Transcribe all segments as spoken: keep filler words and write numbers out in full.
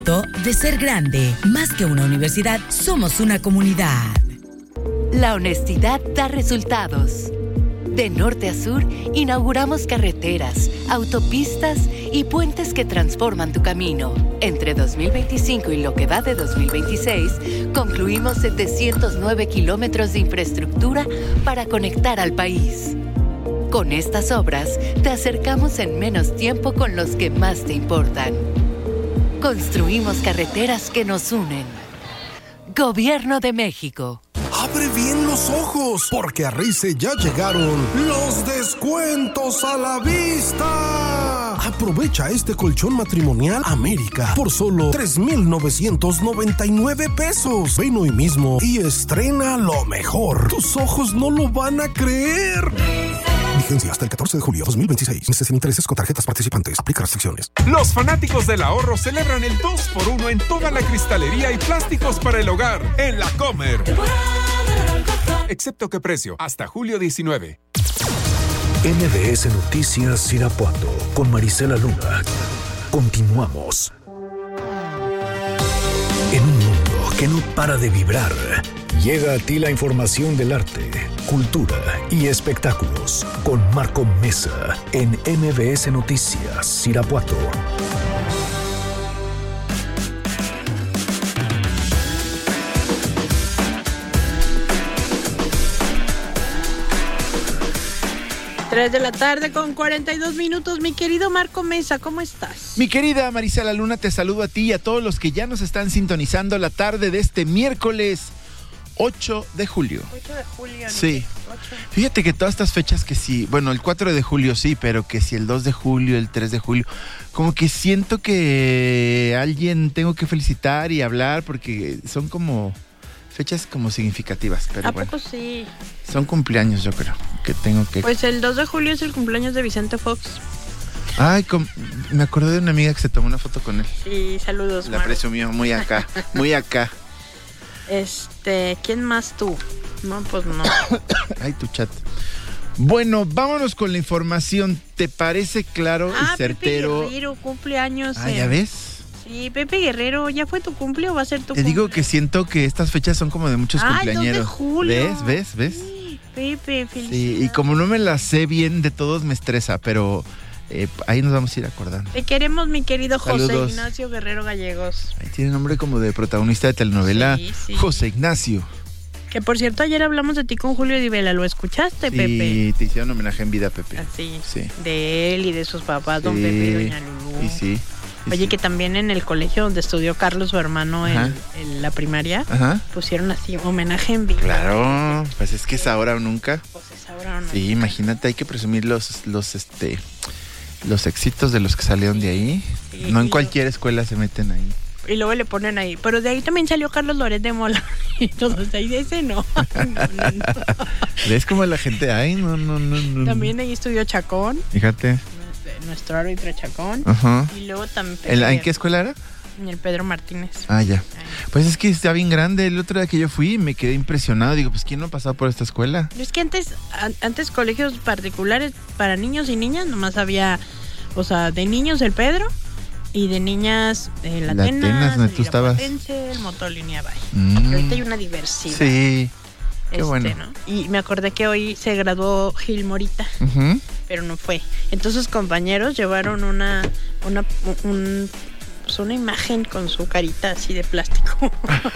De ser grande, más que una universidad, somos una comunidad. La honestidad da resultados. De norte a sur, inauguramos carreteras, autopistas y puentes que transforman tu camino. Entre dos mil veinticinco y lo que va de dos mil veintiséis, concluimos setecientos nueve kilómetros de infraestructura para conectar al país. Con estas obras, te acercamos en menos tiempo con los que más te importan. Construimos carreteras que nos unen. Gobierno de México. Abre bien los ojos, porque a Rice ya llegaron los descuentos a la vista. Aprovecha este colchón matrimonial América por solo tres mil novecientos noventa y nueve pesos. Ven hoy mismo y estrena lo mejor. Tus ojos no lo van a creer. Vigencia hasta el catorce de julio de dos mil veintiséis. Meses sin intereses con tarjetas participantes. Aplica restricciones. Los fanáticos del ahorro celebran el dos por uno en toda la cristalería y plásticos para el hogar en La Comer. Excepto que precio, hasta julio diecinueve. M B S Noticias Irapuato con Marisela Luna. Continuamos. En un mundo que no para de vibrar, llega a ti la información del arte, cultura y espectáculos con Marco Mesa en M B S Noticias Irapuato. tres de la tarde con cuarenta y dos minutos. Mi querido Marco Mesa, ¿cómo estás? Mi querida Marisela Luna, te saludo a ti y a todos los que ya nos están sintonizando la tarde de este miércoles ocho de julio. ocho de julio. Sí. Fíjate que todas estas fechas que sí, bueno, el cuatro de julio sí, pero que si el dos de julio, el tres de julio, como que siento que alguien tengo que felicitar y hablar porque son como fechas como significativas, pero ¿A bueno. poco sí? Son cumpleaños, yo creo, que tengo que... Pues el dos de julio es el cumpleaños de Vicente Fox. Ay, com... me acordé de una amiga que se tomó una foto con él. Sí, saludos, La Mar. presumió muy acá, muy acá. Este, ¿quién más tú? No, pues no. Ay, tu chat. Bueno, vámonos con la información. ¿Te parece claro ah, y certero? Pepe Guerrero, cumpleaños. Ah, en... ¿ya ves? Sí, Pepe Guerrero, ¿ya fue tu cumple o va a ser tu Te cumple? digo que siento que estas fechas son como de muchos Ay, cumpleañeros. dos de julio. ¿Ves? ¿Ves? ¿Ves? Sí, Pepe, felicidades. Sí, y como no me las sé bien de todos me estresa, pero eh, ahí nos vamos a ir acordando. Te queremos, mi querido José Saludos. Ignacio Guerrero Gallegos. Ahí tiene nombre como de protagonista de telenovela. Sí, sí. José Ignacio. Que por cierto, ayer hablamos de ti con Julio Di Vela, ¿lo escuchaste, Sí, Pepe? te hicieron homenaje en vida, Pepe. Así, Sí. de él y de sus papás, Sí, don Pepe y doña Lulú. Y sí. y Oye, sí. que también en el colegio donde estudió Carlos, su hermano, en, Ajá. en la primaria, Ajá. pusieron así, homenaje en vivo. Claro, pues es que es ahora o nunca. Pues es ahora o no. Sí, imagínate, hay que presumir los, los, este, los éxitos de los que salieron de ahí. Sí, No en y cualquier escuela se meten ahí. Y luego le ponen ahí. Pero de ahí también salió Carlos Loret de Mola. Y todos ahí de ese no. no, no, no. ¿Ves cómo la gente? Ay, no, no, no, no. También ahí estudió Chacón, Fíjate. nuestro árbitro Chacón. Ajá. Y luego también... ¿En, ¿En qué escuela era? En el Pedro Martínez. Ah, ya. Ahí. Pues es que está bien grande. El otro día que yo fui me quedé impresionado. Digo, pues ¿quién no ha pasado por esta escuela? Es que antes, an- antes colegios particulares para niños y niñas, nomás había, o sea, de niños el Pedro y de niñas el La Atenas, Atenas, donde el tú estabas. Irapuatense, el Motolínea Bay. Mm. Ahorita hay una diversidad. Sí. Qué este, bueno. ¿no? Y me acordé que hoy se graduó Gil Morita, Ujú. pero no fue. Entonces compañeros llevaron una, una, un, pues una imagen con su carita así de plástico.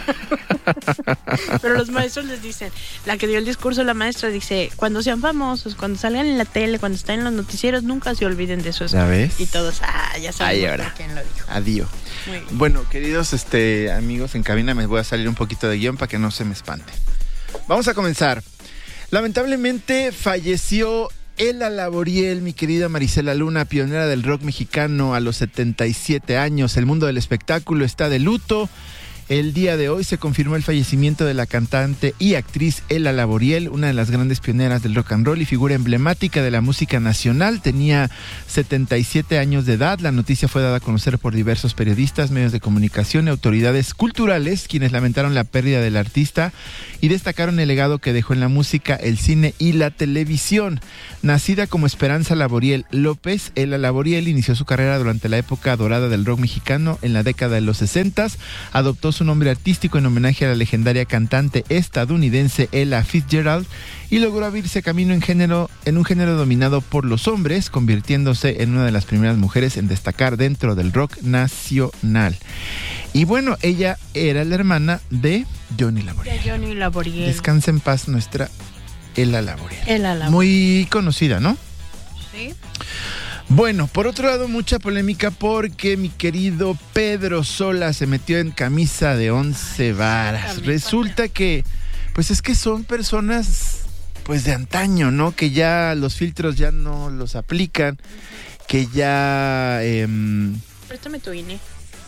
Pero los maestros les dicen, la que dio el discurso, la maestra dice, cuando sean famosos, cuando salgan en la tele, cuando estén en los noticieros, nunca se olviden de eso. ¿Ya ves? Y todos, ah, ya sabemos Ay, ahora. por quién lo dijo. Adiós. Muy bien. Bueno, queridos este, amigos en cabina, me voy a salir un poquito de guión para que no se me espante. Vamos a comenzar. Lamentablemente falleció Ela Laboriel, mi querida Marisela Luna, pionera del rock mexicano a los setenta y siete años. El mundo del espectáculo está de luto El día de hoy se confirmó el fallecimiento de la cantante y actriz Ela Laboriel, una de las grandes pioneras del rock and roll y figura emblemática de la música nacional. Tenía setenta y siete años de edad. La noticia fue dada a conocer por diversos periodistas, medios de comunicación y autoridades culturales, quienes lamentaron la pérdida del artista y destacaron el legado que dejó en la música, el cine y la televisión. Nacida como Esperanza Laboriel López, Ela Laboriel inició su carrera durante la época dorada del rock mexicano en la década de los sesentas. Adoptó su nombre artístico en homenaje a la legendaria cantante estadounidense Ella Fitzgerald y logró abrirse camino en género en un género dominado por los hombres, convirtiéndose en una de las primeras mujeres en destacar dentro del rock nacional. Y bueno, ella era la hermana de Johnny Laboriel. De Johnny Laboriel. Descansa en paz nuestra Ella Laboriel. Ella Laboriel. Muy conocida, ¿no? Sí. Bueno, por otro lado, mucha polémica porque mi querido Pedro Sola se metió en camisa de once varas. Resulta que, pues es que son personas, pues de antaño, ¿no? Que ya los filtros ya no los aplican, que ya... Eh, Préstame tu I N E.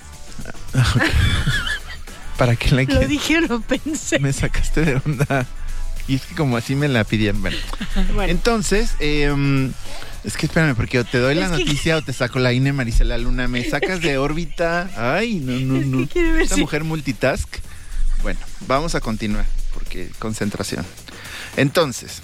¿Para qué la quieres? Lo dije, lo pensé. Me sacaste de onda. Y es que como así me la pidieron. Bueno, bueno. Entonces... Eh, Es que espérame, porque o te doy la es noticia que... o te saco la I N E, Marisela Luna. Me sacas de órbita. Ay, no, no, no. Es que quiero ver Esta si... mujer multitask. Bueno, vamos a continuar, porque concentración. Entonces,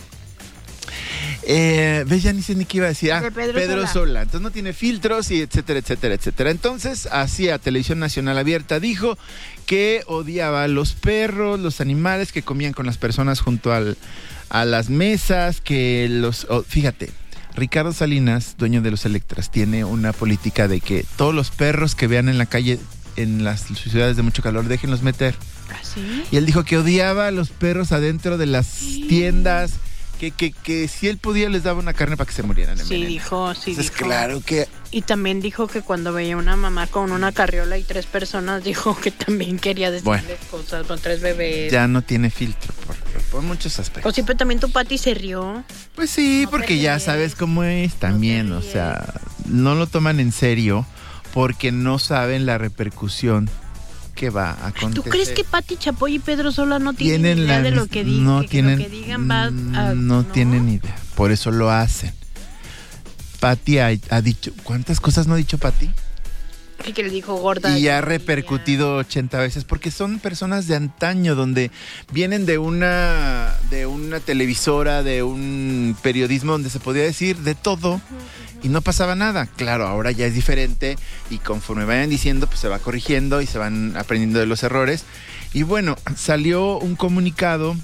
eh, ves, ya ni sé ni qué iba a decir. Ah, Pedro, Pedro Sola. Sola. Entonces no tiene filtros y etcétera, etcétera, etcétera. Entonces, así a Televisión Nacional Abierta dijo que odiaba a los perros, los animales, que comían con las personas junto al, a las mesas, que los... Oh, fíjate. Ricardo Salinas, dueño de los Electras, tiene una política de que todos los perros que vean en la calle, en las ciudades de mucho calor, déjenlos meter. ¿Ah, sí? Y él dijo que odiaba a los perros adentro de las sí. tiendas, que, que, que si él podía les daba una carne para que se murieran. En sí, veneno. dijo, sí, Entonces, dijo. claro que... Y también dijo que cuando veía una mamá con una carriola y tres personas, dijo que también quería decirles bueno, cosas con tres bebés. Ya no tiene filtro por, por muchos aspectos. O siempre también tu Pati se rió. Pues sí, no porque ya sabes cómo es también, no o sea, no lo toman en serio porque no saben la repercusión que va a acontecer. ¿Tú crees que Pati Chapoy y Pedro Sola no tienen, tienen idea la, de lo que, di no que, tienen, que lo que digan va a... No, no tienen idea, por eso lo hacen. Pati ha, ha dicho, ¿cuántas cosas no ha dicho Pati? Que le dijo gorda. Y ha repercutido ochenta veces, porque son personas de antaño, donde vienen de una, de una televisora, de un periodismo donde se podía decir de todo y no pasaba nada. Claro, ahora ya es diferente y conforme vayan diciendo, pues se va corrigiendo y se van aprendiendo de los errores. Y bueno, salió un comunicado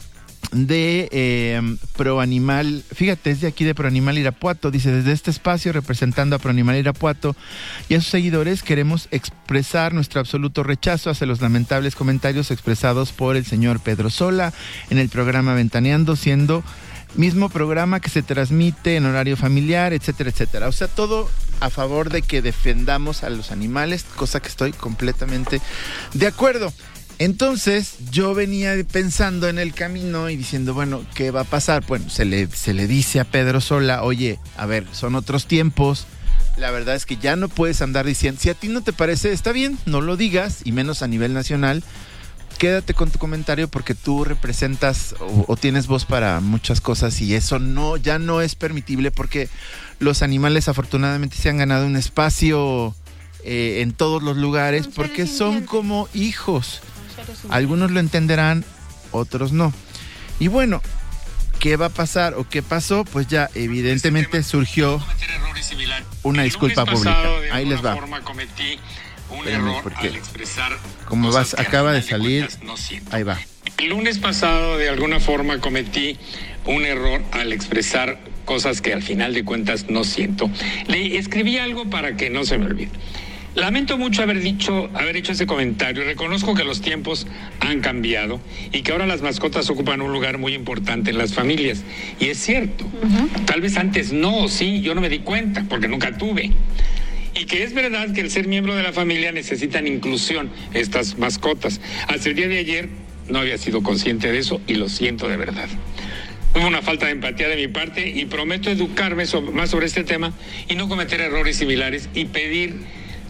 de eh, Proanimal, fíjate, es de aquí de Proanimal Irapuato, dice: desde este espacio, representando a Proanimal Irapuato y a sus seguidores, queremos expresar nuestro absoluto rechazo hacia los lamentables comentarios expresados por el señor Pedro Sola en el programa Ventaneando, siendo mismo programa que se transmite en horario familiar, etcétera, etcétera. O sea, todo a favor de que defendamos a los animales, cosa que estoy completamente de acuerdo. Entonces yo venía pensando en el camino y diciendo, bueno, ¿qué va a pasar? Bueno, se le, se le dice a Pedro Sola, oye, a ver, son otros tiempos, la verdad es que ya no puedes andar diciendo, si a ti no te parece, está bien, no lo digas, y menos a nivel nacional, quédate con tu comentario porque tú representas o, o tienes voz para muchas cosas y eso no, ya no es permitible porque los animales afortunadamente se han ganado un espacio eh, en todos los lugares porque son como hijos. Algunos lo entenderán, otros no. Y bueno, ¿qué va a pasar o qué pasó? Pues ya evidentemente surgió una disculpa pública. Ahí les va. Un error porque al expresar como vas, acaba de salir, no ahí va. El lunes pasado de alguna forma cometí un error al expresar cosas que al final de cuentas no siento. Le escribí algo para que no se me olvide. Lamento mucho haber dicho, haber hecho ese comentario. Reconozco que los tiempos han cambiado y que ahora las mascotas ocupan un lugar muy importante en las familias. Y es cierto. Uh-huh. Tal vez antes no, sí, yo no me di cuenta porque nunca tuve. Y que es verdad que el ser miembro de la familia necesitan inclusión, estas mascotas. Hasta el día de ayer no había sido consciente de eso y lo siento de verdad. Hubo una falta de empatía de mi parte y prometo educarme sobre, más sobre este tema y no cometer errores similares y pedir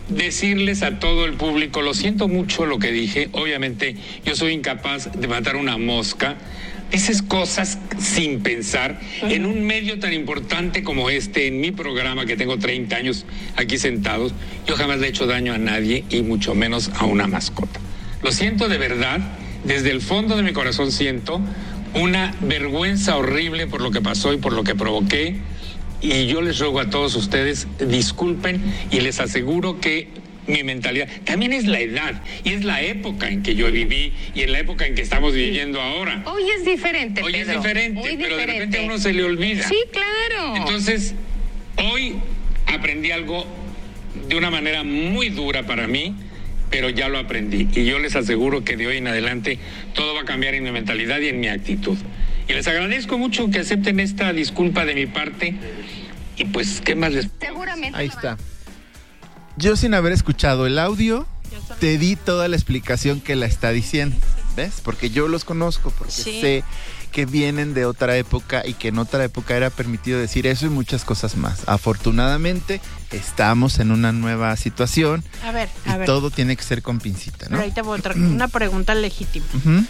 decirles a todo el público, lo siento mucho lo que dije, obviamente yo soy incapaz de matar una mosca. Dices cosas sin pensar en un medio tan importante como este, en mi programa que tengo treinta años aquí sentados. Yo jamás le he hecho daño a nadie y mucho menos a una mascota. Lo siento de verdad, desde el fondo de mi corazón siento una vergüenza horrible por lo que pasó y por lo que provoqué. Y yo les ruego a todos ustedes, disculpen y les aseguro que mi mentalidad también es la edad y es la época en que yo viví y en la época en que estamos viviendo ahora. Hoy es diferente, Hoy Pedro. es diferente, Hoy pero diferente. de repente a uno se le olvida. Sí, claro. Entonces, hoy aprendí algo de una manera muy dura para mí, pero ya lo aprendí. Y yo les aseguro que de hoy en adelante todo va a cambiar en mi mentalidad y en mi actitud. Y les agradezco mucho que acepten esta disculpa de mi parte. Y pues, ¿qué más les...? Seguramente. Ahí está. Yo, sin haber escuchado el audio, te di toda la explicación que la está diciendo. ¿Ves? Porque yo los conozco, porque Sí. sé que vienen de otra época y que en otra época era permitido decir eso y muchas cosas más. Afortunadamente, estamos en una nueva situación A ver, y a ver. todo tiene que ser con pincita, ¿no? Pero ahí te voy a otra, una pregunta legítima. Ujú.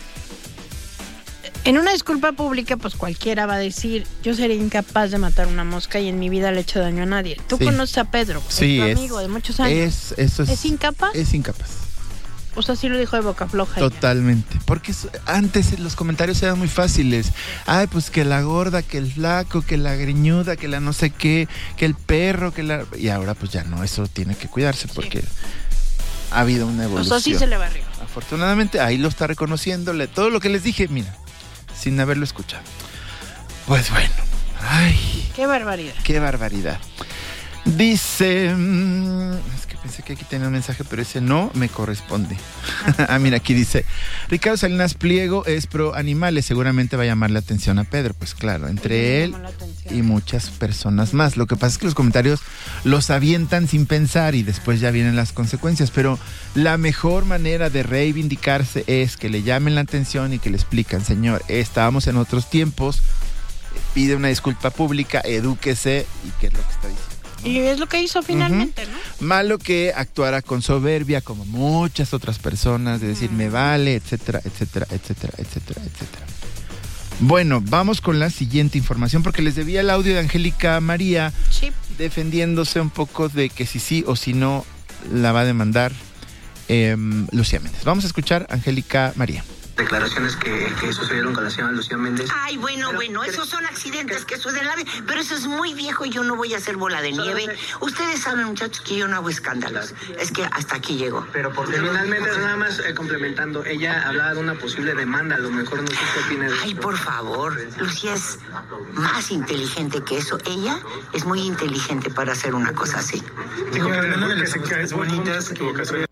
En una disculpa pública, pues cualquiera va a decir, yo sería incapaz de matar una mosca y en mi vida le he hecho daño a nadie. Tú Sí. conoces a Pedro, Sí, es tu es, amigo de muchos años. es, eso es, ¿Es incapaz? Es incapaz. O sea, sí lo dijo de boca floja. ella. Totalmente. Porque es- antes los comentarios eran muy fáciles. Ay, pues que la gorda, que el flaco, que la greñuda, que la no sé qué, que el perro, que la... Y ahora pues ya no, eso tiene que cuidarse porque ha habido una O evolución. sea, sí se le barrió. Afortunadamente ahí lo está reconociéndole. Todo lo que les dije, mira, sin haberlo escuchado. Pues bueno. Ay, Qué barbaridad. qué barbaridad. Dice... mm, es que pensé que aquí tenía un mensaje, pero ese no me corresponde. Ah, mira, aquí dice... Ricardo Salinas Pliego es pro animales. Seguramente va a llamar la atención a Pedro. Pues claro, entre Oye, me él llamó la atención. y muchas personas más. Lo que pasa es que los comentarios los avientan sin pensar y después ya vienen las consecuencias. Pero la mejor manera de reivindicarse es que le llamen la atención y que le explican, señor, estábamos en otros tiempos, pide una disculpa pública, edúquese y qué es lo que está diciendo. Y es lo que hizo finalmente, ¿no? Malo que actuara con soberbia como muchas otras personas, de decir me vale, etcétera, etcétera, etcétera, etcétera, etcétera. Bueno, vamos con la siguiente información porque les debía el audio de Angélica María Sí. defendiéndose un poco de que si sí o si no la va a demandar eh, Lucía Méndez. Vamos a escuchar a Angélica María. Declaraciones que, que sucedieron con la señora Lucía Méndez. Ay, bueno, Pero- bueno, pero- esos son accidentes que suceden la vida, pero eso es muy viejo y yo no voy a hacer bola de nieve. Ustedes saben, muchachos, que yo no hago escándalos. Es que hasta aquí llego. Pero por finalmente, nada más eh, complementando, ella hablaba de una posible demanda, a lo mejor no sé qué opina de Ay, esto. por favor, Lucía es más inteligente que eso. Ella es muy inteligente para hacer una cosa así. Señora, hablando de las actividades bonitas, equivocaciones.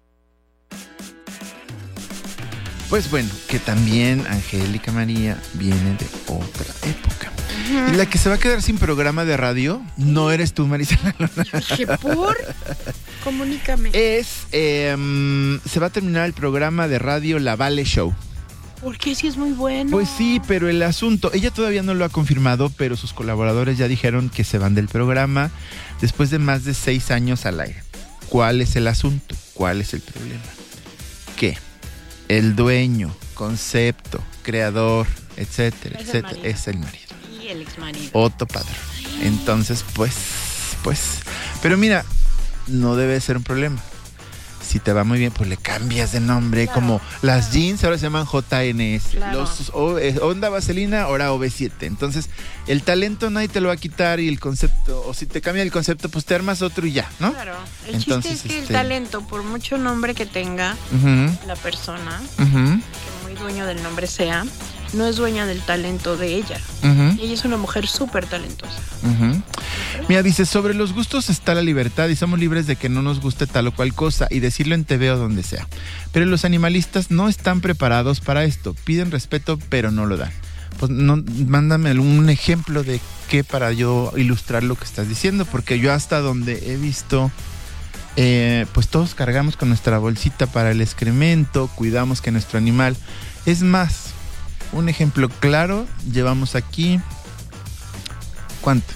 Pues bueno, que también Angélica María viene de otra época. Y la que se va a quedar sin programa de radio no eres tú, Marisela Luna. ¿Qué por? Comunícame. Es, eh, se va a terminar el programa de radio La Vale Show. Porque sí es muy bueno. Pues sí, pero el asunto, ella todavía no lo ha confirmado, pero sus colaboradores ya dijeron que se van del programa después de más de seis años al aire. ¿Cuál es el asunto? ¿Cuál es el problema? Que el dueño, concepto, creador, etcétera, Es el etcétera, marido. es el marido. Y el ex marido. Otto Padrón. Entonces, pues, pues, pero mira, no debe ser un problema. Si te va muy bien, pues le cambias de nombre, Claro, como las jeans ahora se llaman J N S, Claro. los o, eh, Honda Vaselina ahora O V siete. Entonces, el talento nadie te lo va a quitar y el concepto, o si te cambia el concepto, pues te armas otro y ya, ¿no? Claro. El Entonces, chiste es que este- el talento, por mucho nombre que tenga Ujú, la persona, ujú, que muy dueño del nombre sea, no es dueña del talento de ella. ujú. Y ella es una mujer súper talentosa. Ujú. Mira, dice, sobre los gustos está la libertad y somos libres de que no nos guste tal o cual cosa y decirlo en T V o donde sea. Pero los animalistas no están preparados para esto. Piden respeto, pero no lo dan. Pues no, mándame algún ejemplo de qué para yo ilustrar lo que estás diciendo, porque yo hasta donde he visto, eh, pues todos cargamos con nuestra bolsita para el excremento, cuidamos que nuestro animal... Es más, un ejemplo claro, llevamos aquí... ¿Cuánto?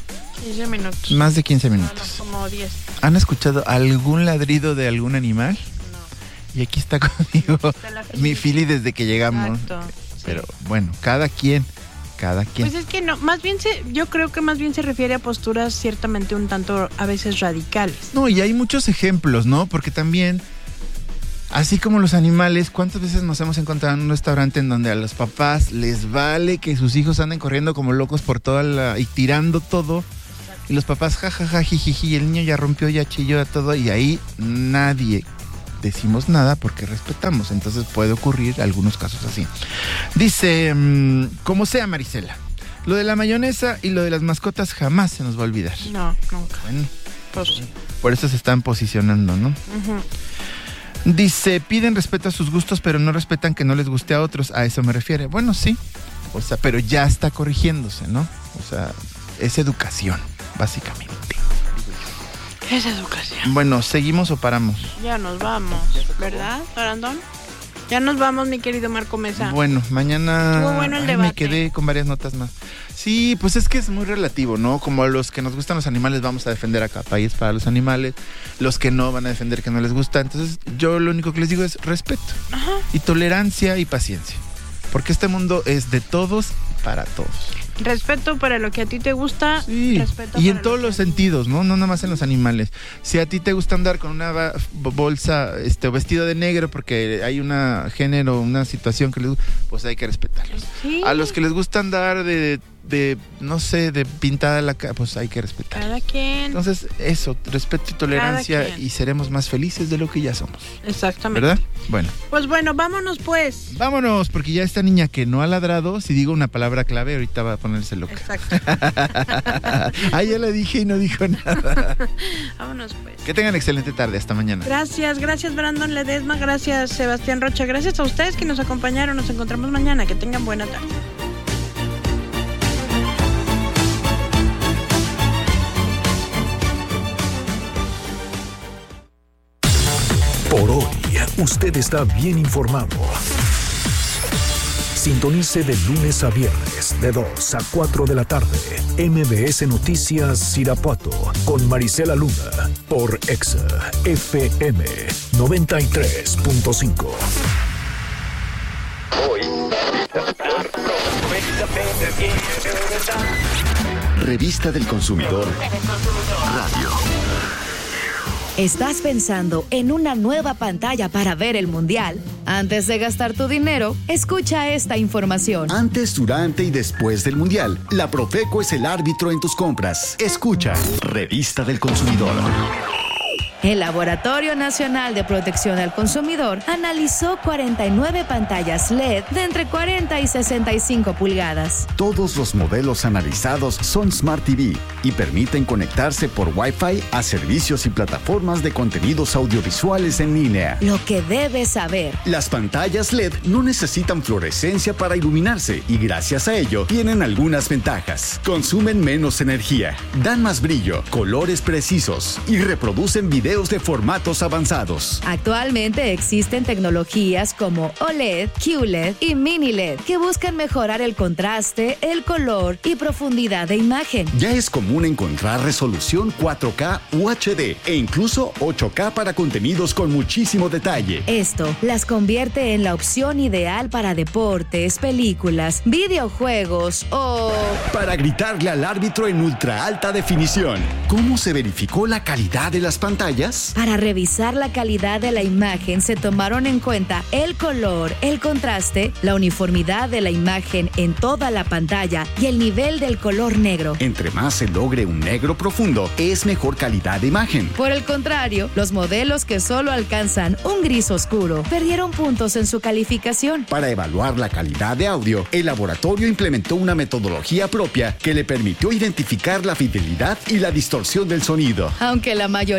quince minutos. Más de quince minutos. No, no, como diez. ¿Han escuchado algún ladrido de algún animal? No. Y aquí está conmigo mi Philly desde que llegamos. Exacto. Pero bueno, cada quien, cada quien. Pues es que no, más bien se, yo creo que más bien se refiere a posturas ciertamente un tanto a veces radicales. No, y hay muchos ejemplos, ¿no? Porque también, así como los animales, ¿cuántas veces nos hemos encontrado en un restaurante en donde a los papás les vale que sus hijos anden corriendo como locos por toda la... y tirando todo? Y los papás, jajaja, jijiji, el niño ya rompió, ya chilló, todo, y ahí nadie decimos nada porque respetamos. Entonces puede ocurrir algunos casos así. Dice, mmm, como sea, Marisela, lo de la mayonesa y lo de las mascotas jamás se nos va a olvidar. No, nunca. Bueno, pues, por eso se están posicionando, ¿no? Uh-huh. Dice, piden respeto a sus gustos, pero no respetan que no les guste a otros. A eso me refiere. Bueno, sí. O sea, pero ya está corrigiéndose, ¿no? O sea, es educación, básicamente. Es educación. Bueno, ¿seguimos o paramos? Ya nos vamos, ¿verdad, Brandon? Ya nos vamos, mi querido Marco Mesa. Bueno, mañana... Estuvo bueno el Ay, debate. me quedé con varias notas más. Sí, pues es que es muy relativo, ¿no? Como a los que nos gustan los animales vamos a defender a capa y espada a los animales. Los que no van a defender que no les gusta. Entonces yo lo único que les digo es respeto. Ajá. Y tolerancia y paciencia. Porque este mundo es de todos para todos. Respeto para lo que a ti te gusta. Sí, respeto y en para todos lo los que... sentidos, ¿no? No nada más en los animales. Si a ti te gusta andar con una ba- bolsa, este, o vestido de negro porque hay una género, una situación que les gusta, pues hay que respetarlos. Sí. A los que les gusta andar de, de no sé, de pintada la cara, pues hay que respetar. Cada quien. Entonces, eso, respeto y tolerancia y seremos más felices de lo que ya somos. Exactamente. ¿Verdad? Bueno. Pues bueno, vámonos pues. Vámonos, porque ya esta niña que no ha ladrado, si digo una palabra clave, ahorita va a ponerse loca. Exacto. Ah, ya le dije y no dijo nada. Vámonos pues. Que tengan excelente tarde, hasta mañana. Gracias, gracias Brandon Ledesma, gracias Sebastián Rocha, gracias a ustedes que nos acompañaron, nos encontramos mañana, que tengan buena tarde. Por hoy, usted está bien informado. Sintonice de lunes a viernes, de dos a cuatro de la tarde, M B S Noticias Irapuato, con Marisela Luna, por Exa F M noventa y tres punto cinco. Revista del Consumidor Radio. ¿Estás pensando en una nueva pantalla para ver el Mundial? Antes de gastar tu dinero, escucha esta información. Antes, durante y después del Mundial, la Profeco es el árbitro en tus compras. Escucha, Revista del Consumidor. El Laboratorio Nacional de Protección al Consumidor analizó cuarenta y nueve pantallas L E D de entre cuarenta y sesenta y cinco pulgadas. Todos los modelos analizados son Smart T V y permiten conectarse por Wi-Fi a servicios y plataformas de contenidos audiovisuales en línea. Lo que debes saber. Las pantallas L E D no necesitan fluorescencia para iluminarse y gracias a ello tienen algunas ventajas. Consumen menos energía, dan más brillo, colores precisos y reproducen videos de formatos avanzados. Actualmente existen tecnologías como O L E D, Q L E D y Mini L E D que buscan mejorar el contraste, el color y profundidad de imagen. Ya es común encontrar resolución cuatro K U H D e incluso ocho K para contenidos con muchísimo detalle. Esto las convierte en la opción ideal para deportes, películas, videojuegos o... para gritarle al árbitro en ultra alta definición. ¿Cómo se verificó la calidad de las pantallas? Para revisar la calidad de la imagen se tomaron en cuenta el color, el contraste, la uniformidad de la imagen en toda la pantalla y el nivel del color negro. Entre más se logre un negro profundo, es mejor calidad de imagen. Por el contrario, los modelos que solo alcanzan un gris oscuro perdieron puntos en su calificación. Para evaluar la calidad de audio, el laboratorio implementó una metodología propia que le permitió identificar la fidelidad y la distorsión del sonido. Aunque la mayoría de las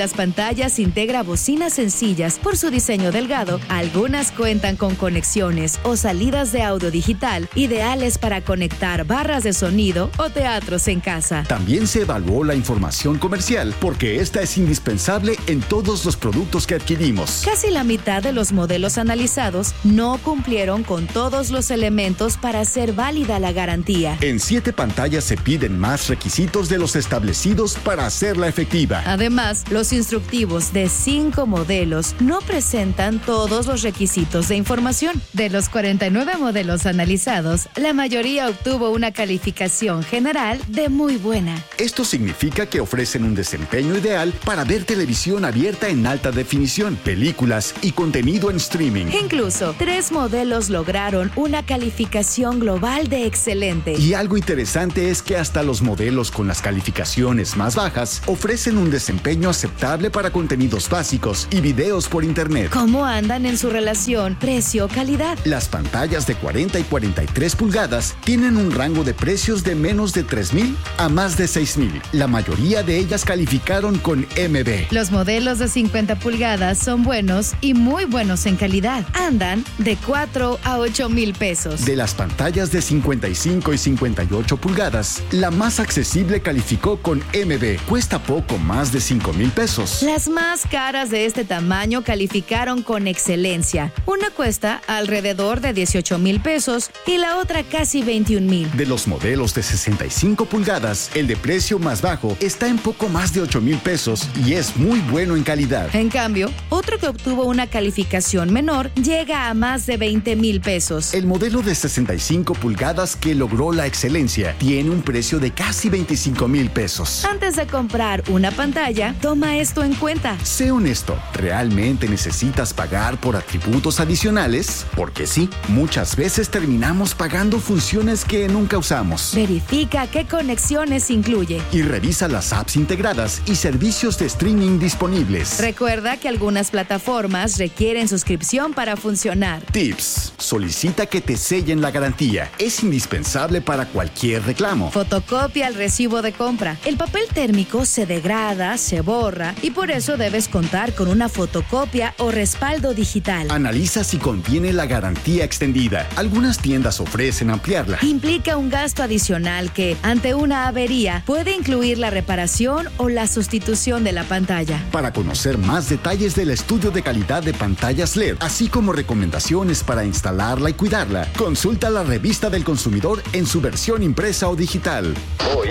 las pantallas integra bocinas sencillas por su diseño delgado. Algunas cuentan con conexiones o salidas de audio digital ideales para conectar barras de sonido o teatros en casa. También se evaluó la información comercial porque esta es indispensable en todos los productos que adquirimos. Casi la mitad de los modelos analizados no cumplieron con todos los elementos para hacer válida la garantía. En siete pantallas se piden más requisitos de los establecidos para hacerla efectiva. Además, los instructivos de cinco modelos no presentan todos los requisitos de información. De los cuarenta y nueve modelos analizados, la mayoría obtuvo una calificación general de muy buena. Esto significa que ofrecen un desempeño ideal para ver televisión abierta en alta definición, películas y contenido en streaming. Incluso, tres modelos lograron una calificación global de excelente. Y algo interesante es que hasta los modelos con las calificaciones más bajas ofrecen un desempeño aceptable para contenidos básicos y videos por internet. ¿Cómo andan en su relación precio-calidad? Las pantallas de cuarenta y cuarenta y tres pulgadas tienen un rango de precios de menos de tres mil a más de seis mil. La mayoría de ellas calificaron con M B. Los modelos de cincuenta pulgadas son buenos y muy buenos en calidad. Andan de cuatro a ocho mil pesos. De las pantallas de cincuenta y cinco y cincuenta y ocho pulgadas, la más accesible calificó con M B. Cuesta poco más de cinco mil pesos. Las más caras de este tamaño calificaron con excelencia. Una cuesta alrededor de dieciocho mil pesos y la otra casi veintiún mil. De los modelos de sesenta y cinco pulgadas, el de precio más bajo está en poco más de ocho mil pesos y es muy bueno en calidad. En cambio, otro que obtuvo una calificación menor llega a más de veinte mil pesos. El modelo de sesenta y cinco pulgadas que logró la excelencia tiene un precio de casi veinticinco mil pesos. Antes de comprar una pantalla, toma esto en cuenta. Sé honesto, ¿realmente necesitas pagar por atributos adicionales? Porque sí, muchas veces terminamos pagando funciones que nunca usamos. Verifica qué conexiones incluye. Y revisa las apps integradas y servicios de streaming disponibles. Recuerda que algunas plataformas requieren suscripción para funcionar. Tips: solicita que te sellen la garantía. Es indispensable para cualquier reclamo. Fotocopia el recibo de compra. El papel térmico se degrada, se borra y por eso debes contar con una fotocopia o respaldo digital. Analiza si conviene la garantía extendida. Algunas tiendas ofrecen ampliarla. Implica un gasto adicional que, ante una avería, puede incluir la reparación o la sustitución de la pantalla. Para conocer más detalles del estudio de calidad de pantallas L E D, así como recomendaciones para instalarla y cuidarla, consulta la Revista del Consumidor en su versión impresa o digital. Hoy.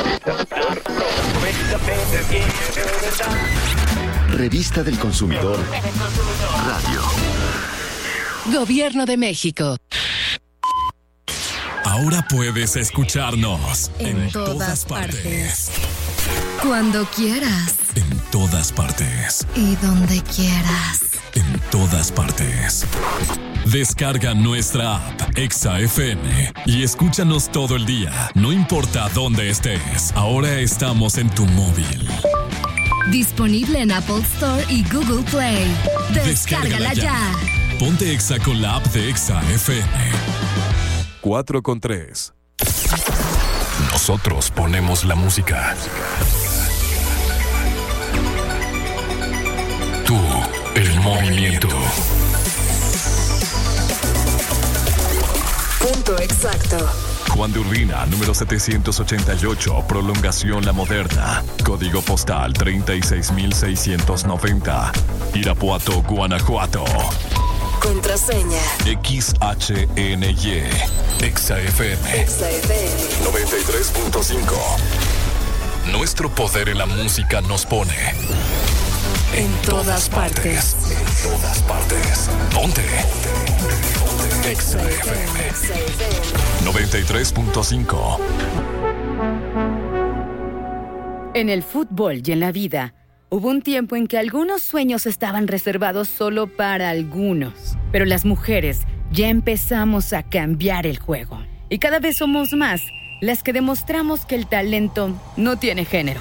Revista del Consumidor Radio. Gobierno de México. Ahora puedes escucharnos en, en todas, todas partes. partes. Cuando quieras. En todas partes. Y donde quieras. En todas partes. Descarga nuestra app Exa F M y escúchanos todo el día, no importa dónde estés. Ahora estamos en tu móvil. Disponible en Apple Store y Google Play. Descárgala, Descárgala ya. ya. Ponte Exa con la app de Exa F M. cuatro con tres. Nosotros ponemos la música. Tú, el movimiento. Punto exacto. Juan de Urbina, número setecientos ochenta y ocho, Prolongación La Moderna. Código postal treinta y seis mil seiscientos noventa. Irapuato, Guanajuato. Contraseña. X H N Y. Exa F M. Exa F M. noventa y tres punto cinco. Nuestro poder en la música nos pone En, en todas, todas partes. partes. En todas partes. Ponte. Exa F M. noventa y tres punto cinco. En el fútbol y en la vida, hubo un tiempo en que algunos sueños estaban reservados solo para algunos. Pero las mujeres ya empezamos a cambiar el juego. Y cada vez somos más las que demostramos que el talento no tiene género.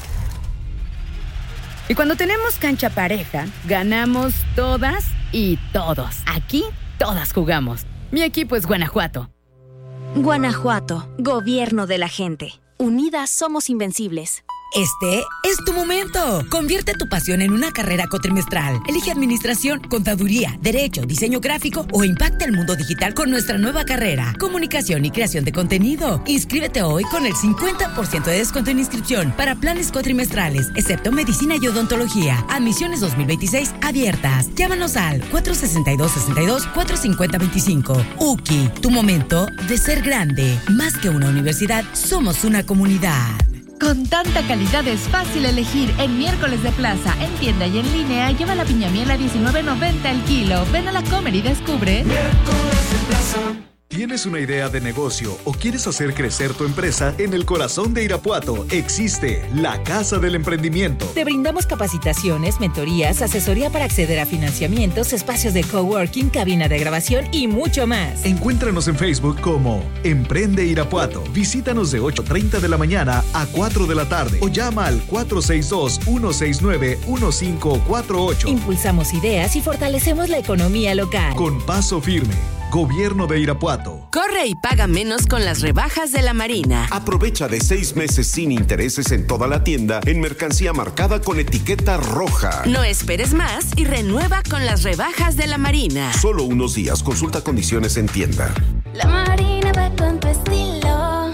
Y cuando tenemos cancha pareja, ganamos todas y todos. Aquí, todas jugamos. Mi equipo es Guanajuato. Guanajuato, gobierno de la gente. Unidas somos invencibles. Este es tu momento. Convierte tu pasión en una carrera cuatrimestral. Elige administración, contaduría, derecho, diseño gráfico o impacta el mundo digital con nuestra nueva carrera. Comunicación y creación de contenido. Inscríbete hoy con el cincuenta por ciento de descuento en inscripción para planes cuatrimestrales, excepto medicina y odontología. Admisiones dos mil veintiséis abiertas. Llámanos al cuatro sesenta y dos, sesenta y dos, cuatro cincuenta, veinticinco. U C I, tu momento de ser grande. Más que una universidad, somos una comunidad. Con tanta calidad es fácil elegir. En Miércoles de Plaza, en tienda y en línea, lleva la piña miel a diecinueve noventa el kilo. Ven a la Comer y descubre. Miércoles de Plaza. ¿Tienes una idea de negocio o quieres hacer crecer tu empresa? En el corazón de Irapuato existe la Casa del Emprendimiento. Te brindamos capacitaciones, mentorías, asesoría para acceder a financiamientos, espacios de coworking, cabina de grabación y mucho más. Encuéntranos en Facebook como Emprende Irapuato. Visítanos de ocho treinta de la mañana a cuatro de la tarde o llama al cuatro seis dos, uno seis nueve, uno cinco cuatro ocho. Impulsamos ideas y fortalecemos la economía local. Con paso firme. Gobierno de Irapuato. Corre y paga menos con las rebajas de la Marina. Aprovecha de seis meses sin intereses en toda la tienda en mercancía marcada con etiqueta roja. No esperes más y renueva con las rebajas de la Marina. Solo unos días. Consulta condiciones en tienda. La Marina va con tu estilo.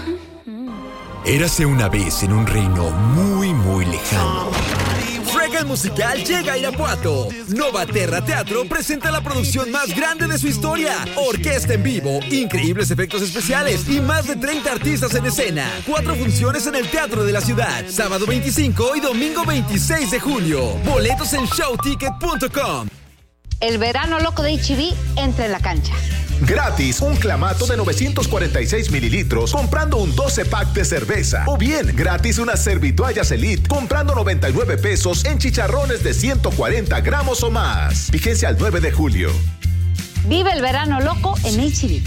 Érase una vez en un reino muy, muy lejano. Fregan Musical llega a Irapuato. Nova Terra Teatro presenta la producción más grande de su historia. Orquesta en vivo, increíbles efectos especiales y más de treinta artistas en escena. Cuatro funciones en el Teatro de la Ciudad. Sábado veinticinco y domingo veintiséis de julio. Boletos en show ticket punto com. El verano loco de H E B entra en la cancha. Gratis, un clamato de novecientos cuarenta y seis mililitros comprando un doce pack de cerveza. O bien, gratis unas servitoallas Elite comprando noventa y nueve pesos en chicharrones de ciento cuarenta gramos o más. Vigencia al nueve de julio. Vive el verano loco en H E B.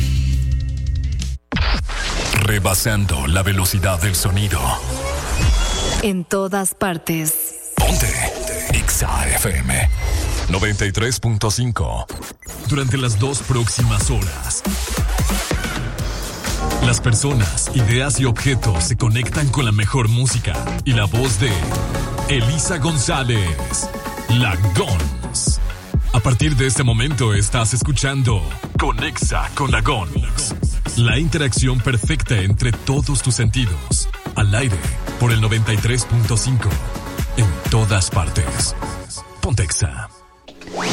Rebasando la velocidad del sonido. En todas partes. Ponte Exa F M noventa y tres punto cinco. Durante las dos próximas horas, las personas, ideas y objetos se conectan con la mejor música y la voz de Elisa González, La Gons. A partir de este momento estás escuchando Conexa con La Gons. La interacción perfecta entre todos tus sentidos. Al aire por el noventa y tres punto cinco. En todas partes. Ponte Exa.